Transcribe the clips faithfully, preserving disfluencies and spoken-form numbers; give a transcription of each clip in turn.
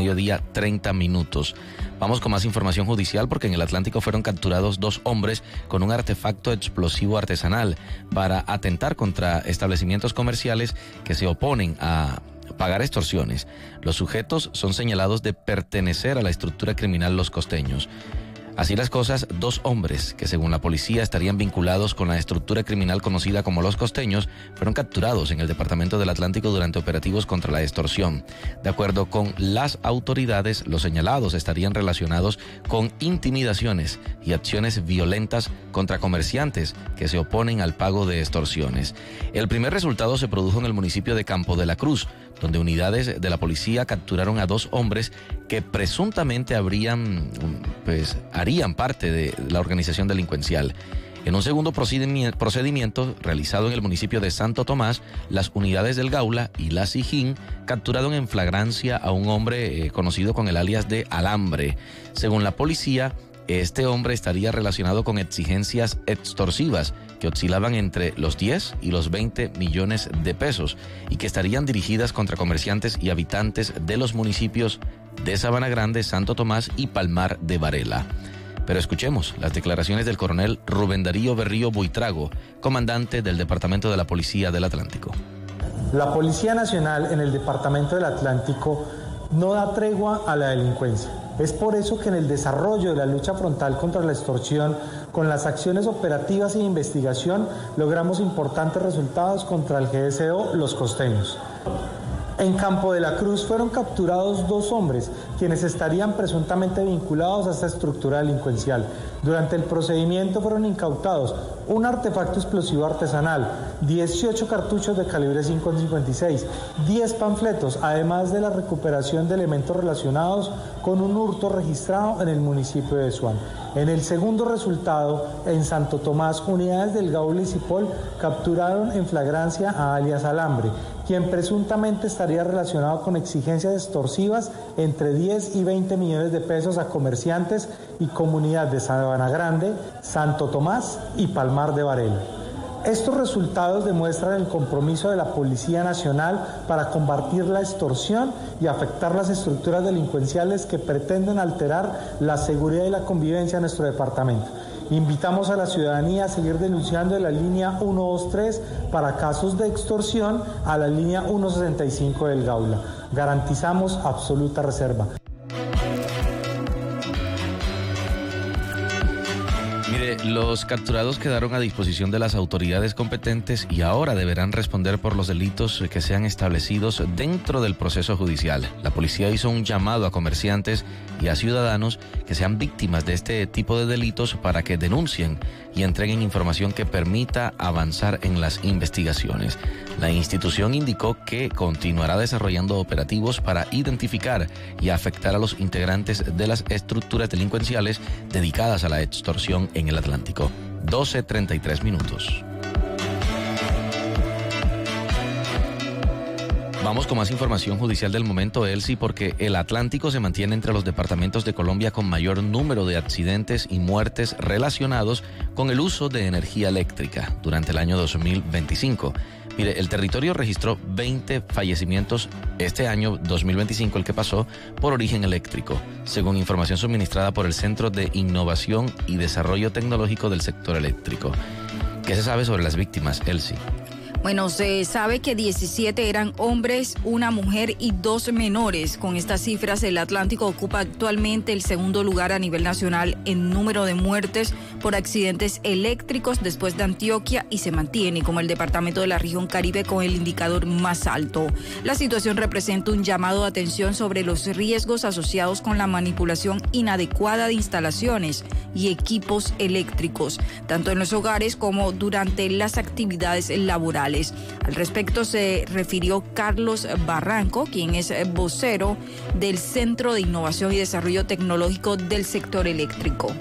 mediodía treinta minutos. Vamos con más información judicial porque en el Atlántico fueron capturados dos hombres con un artefacto explosivo artesanal para atentar contra establecimientos comerciales que se oponen a pagar extorsiones. Los sujetos son señalados de pertenecer a la estructura criminal Los Costeños. Así las cosas, dos hombres que según la policía estarían vinculados con la estructura criminal conocida como Los Costeños fueron capturados en el departamento del Atlántico durante operativos contra la extorsión. De acuerdo con las autoridades, los señalados estarían relacionados con intimidaciones y acciones violentas contra comerciantes que se oponen al pago de extorsiones. El primer resultado se produjo en el municipio de Campo de la Cruz, donde unidades de la policía capturaron a dos hombres que presuntamente habrían, pues, harían parte de la organización delincuencial. En un segundo procedimiento realizado en el municipio de Santo Tomás, las unidades del Gaula y la Sijín capturaron en flagrancia a un hombre eh, conocido con el alias de Alambre. Según la policía, este hombre estaría relacionado con exigencias extorsivas que oscilaban entre los diez y los veinte millones de pesos y que estarían dirigidas contra comerciantes y habitantes de los municipios de Sabana Grande, Santo Tomás y Palmar de Varela. Pero escuchemos las declaraciones del coronel Rubén Darío Berrío Buitrago, comandante del Departamento de la Policía del Atlántico. La Policía Nacional en el Departamento del Atlántico no da tregua a la delincuencia. Es por eso que en el desarrollo de la lucha frontal contra la extorsión, con las acciones operativas y de investigación, logramos importantes resultados contra el G S O Los Costeños. En Campo de la Cruz fueron capturados dos hombres, quienes estarían presuntamente vinculados a esta estructura delincuencial. Durante el procedimiento fueron incautados un artefacto explosivo artesanal, dieciocho cartuchos de calibre cinco cincuenta y seis, diez panfletos, además de la recuperación de elementos relacionados con un hurto registrado en el municipio de Suán. En el segundo resultado, en Santo Tomás, unidades del Gaula y Cipol capturaron en flagrancia a alias Alambre, quien presuntamente estaría relacionado con exigencias extorsivas entre diez y veinte millones de pesos a comerciantes y comunidad de Sabana Grande, Santo Tomás y Palmar de Varela. Estos resultados demuestran el compromiso de la Policía Nacional para combatir la extorsión y afectar las estructuras delincuenciales que pretenden alterar la seguridad y la convivencia en nuestro departamento. Invitamos a la ciudadanía a seguir denunciando de la línea ciento veintitrés para casos de extorsión a la línea ciento sesenta y cinco del Gaula. Garantizamos absoluta reserva. Mire, los capturados quedaron a disposición de las autoridades competentes y ahora deberán responder por los delitos que sean establecidos dentro del proceso judicial. La policía hizo un llamado a comerciantes y a ciudadanos que sean víctimas de este tipo de delitos para que denuncien y entreguen información que permita avanzar en las investigaciones. La institución indicó que continuará desarrollando operativos para identificar y afectar a los integrantes de las estructuras delincuenciales dedicadas a la extorsión en el Atlántico. doce treinta y tres minutos. Vamos con más información judicial del momento, Elsie, porque el Atlántico se mantiene entre los departamentos de Colombia con mayor número de accidentes y muertes relacionados con el uso de energía eléctrica durante el año dos mil veinticinco. Mire, el territorio registró veinte fallecimientos este año dos mil veinticinco, el que pasó, por origen eléctrico, según información suministrada por el Centro de Innovación y Desarrollo Tecnológico del Sector Eléctrico. ¿Qué se sabe sobre las víctimas, Elsie? Bueno, se sabe que diecisiete eran hombres, una mujer y dos menores. Con estas cifras, el Atlántico ocupa actualmente el segundo lugar a nivel nacional en número de muertes por accidentes eléctricos después de Antioquia y se mantiene como el departamento de la región Caribe con el indicador más alto. La situación representa un llamado de atención sobre los riesgos asociados con la manipulación inadecuada de instalaciones y equipos eléctricos, tanto en los hogares como durante las actividades laborales. Al respecto se refirió Carlos Barranco, quien es vocero del Centro de Innovación y Desarrollo Tecnológico del Sector Eléctrico.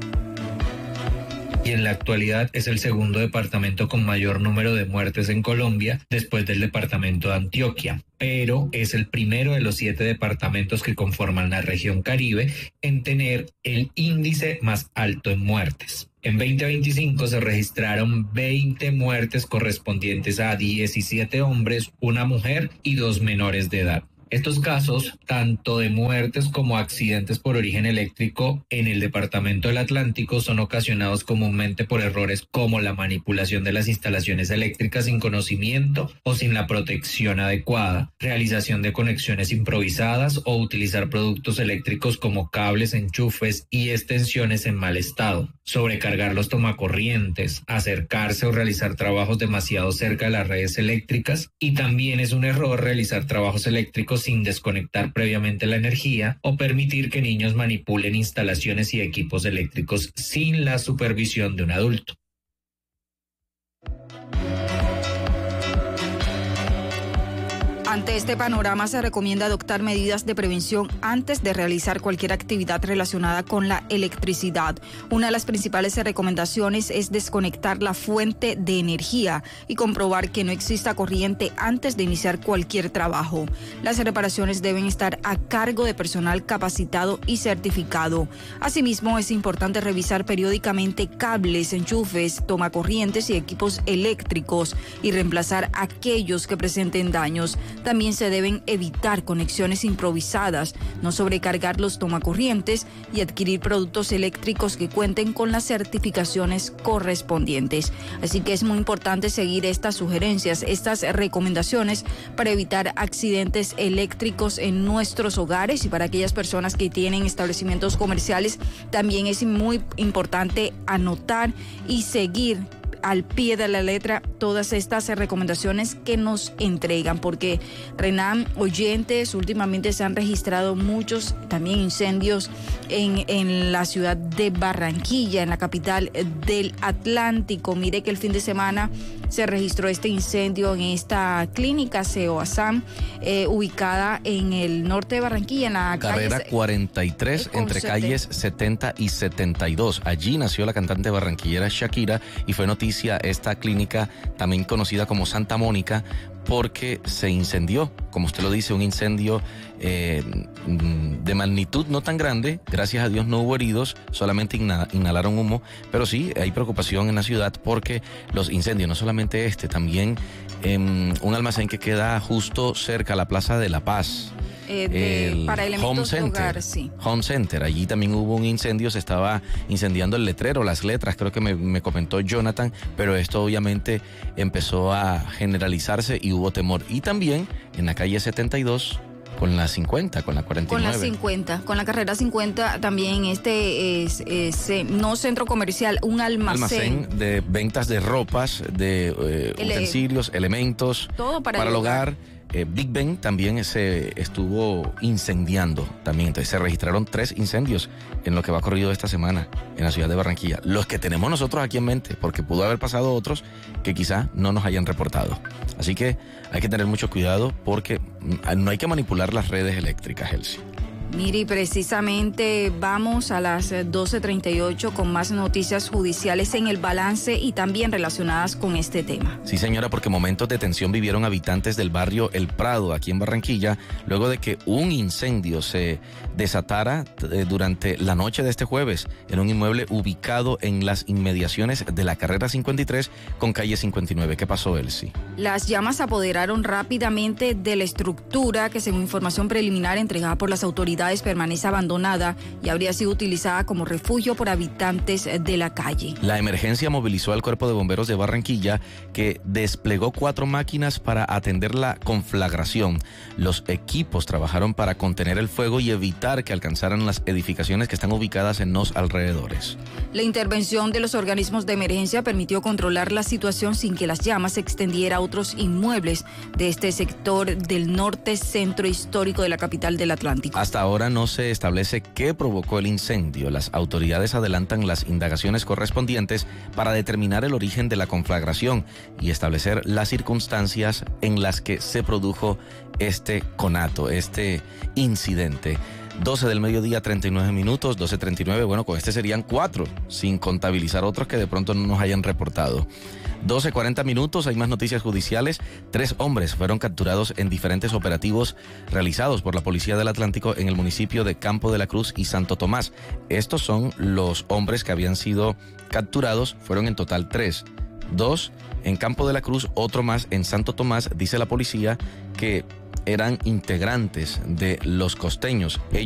Y en la actualidad es el segundo departamento con mayor número de muertes en Colombia después del departamento de Antioquia, pero es el primero de los siete departamentos que conforman la región Caribe en tener el índice más alto en muertes. En veinte veinticinco se registraron veinte muertes correspondientes a diecisiete hombres, una mujer y dos menores de edad. Estos casos, tanto de muertes como accidentes por origen eléctrico en el departamento del Atlántico, son ocasionados comúnmente por errores como la manipulación de las instalaciones eléctricas sin conocimiento o sin la protección adecuada, realización de conexiones improvisadas o utilizar productos eléctricos como cables, enchufes y extensiones en mal estado, sobrecargar los tomacorrientes, acercarse o realizar trabajos demasiado cerca de las redes eléctricas, y también es un error realizar trabajos eléctricos sin desconectar previamente la energía o permitir que niños manipulen instalaciones y equipos eléctricos sin la supervisión de un adulto. Ante este panorama se recomienda adoptar medidas de prevención antes de realizar cualquier actividad relacionada con la electricidad. Una de las principales recomendaciones es desconectar la fuente de energía y comprobar que no exista corriente antes de iniciar cualquier trabajo. Las reparaciones deben estar a cargo de personal capacitado y certificado. Asimismo, es importante revisar periódicamente cables, enchufes, tomacorrientes y equipos eléctricos y reemplazar aquellos que presenten daños. También se deben evitar conexiones improvisadas, no sobrecargar los tomacorrientes y adquirir productos eléctricos que cuenten con las certificaciones correspondientes. Así que es muy importante seguir estas sugerencias, estas recomendaciones para evitar accidentes eléctricos en nuestros hogares, y para aquellas personas que tienen establecimientos comerciales también es muy importante anotar y seguir al pie de la letra todas estas recomendaciones que nos entregan, porque Renan, oyentes, últimamente se han registrado muchos también incendios en, en la ciudad de Barranquilla, en la capital del Atlántico. Mire que el fin de semana se registró este incendio en esta clínica Seoasam, eh, ubicada en el norte de Barranquilla, en la carrera calle cuarenta y tres, entre calles setenta y setenta y dos. Allí nació la cantante barranquillera Shakira y fue noticia esta clínica, también conocida como Santa Mónica, porque se incendió, como usted lo dice, un incendio eh, de magnitud no tan grande. Gracias a Dios no hubo heridos, solamente inhalaron humo, pero sí hay preocupación en la ciudad porque los incendios, no solamente este, también eh, un almacén que queda justo cerca a la Plaza de La Paz. Eh, de, el para elementos Home Center, de hogar, sí. Home Center, allí también hubo un incendio, se estaba incendiando el letrero, las letras, creo que me, me comentó Jonathan, pero esto obviamente empezó a generalizarse y hubo temor. Y también en la calle setenta y dos, con la cincuenta, con la cuarenta y nueve. Con la cincuenta, con la carrera cincuenta también este es, es, es no centro comercial, un almacén. Almacén de ventas de ropas, de eh, Ele- utensilios, elementos todo para, para el el hogar. hogar. Eh, Big Ben también se estuvo incendiando también, entonces se registraron tres incendios en lo que va corrido esta semana en la ciudad de Barranquilla, los que tenemos nosotros aquí en mente, porque pudo haber pasado otros que quizá no nos hayan reportado. Así que hay que tener mucho cuidado porque no hay que manipular las redes eléctricas, Elsie. Miri, precisamente vamos a las doce treinta y ocho con más noticias judiciales en el balance y también relacionadas con este tema. Sí, señora, porque momentos de tensión vivieron habitantes del barrio El Prado, aquí en Barranquilla, luego de que un incendio se desatara eh, durante la noche de este jueves en un inmueble ubicado en las inmediaciones de la carrera cincuenta y tres con calle cincuenta y nueve. ¿Qué pasó, Elsie? Las llamas se apoderaron rápidamente de la estructura que, según información preliminar entregada por las autoridades, permanece abandonada y habría sido utilizada como refugio por habitantes de la calle. La emergencia movilizó al Cuerpo de Bomberos de Barranquilla, que desplegó cuatro máquinas para atender la conflagración. Los equipos trabajaron para contener el fuego y evitar que alcanzaran las edificaciones que están ubicadas en los alrededores. La intervención de los organismos de emergencia permitió controlar la situación sin que las llamas se extendiera a otros inmuebles de este sector del norte centro histórico de la capital del Atlántico. Hasta ahora no se establece qué provocó el incendio. Las autoridades adelantan las indagaciones correspondientes para determinar el origen de la conflagración y establecer las circunstancias en las que se produjo este conato, este incidente. doce del mediodía, treinta y nueve minutos, doce treinta y nueve, bueno, con este serían cuatro, sin contabilizar otros que de pronto no nos hayan reportado. doce cuarenta minutos, hay más noticias judiciales. Tres hombres fueron capturados en diferentes operativos realizados por la Policía del Atlántico en el municipio de Campo de la Cruz y Santo Tomás. Estos son los hombres que habían sido capturados, fueron en total tres. Dos en Campo de la Cruz, otro más en Santo Tomás. Dice la policía que eran integrantes de Los Costeños.